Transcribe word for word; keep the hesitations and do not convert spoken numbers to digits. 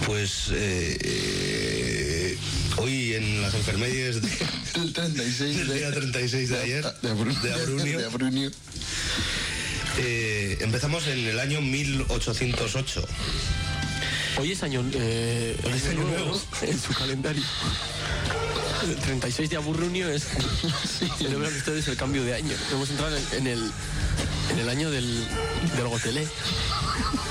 Pues eh, eh, hoy en las enfermedades de, el treinta y seis del día treinta y seis de ayer, de, Abru, de Abrunio, de Abrunio. Eh, empezamos en el año mil ochocientos ocho. Hoy es año, eh, Hoy es año nuevo, nuevo en su calendario. El treinta y seis de Abrunio es, sí, celebran ustedes el cambio de año. Hemos entrado en, en el en el año del, del Gotelé.